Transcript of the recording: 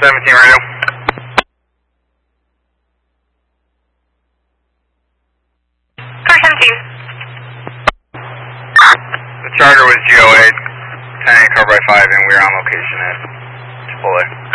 17 radio. Car 17. The charger was GO8, 10 car by 5, and we're on location at Chipotle.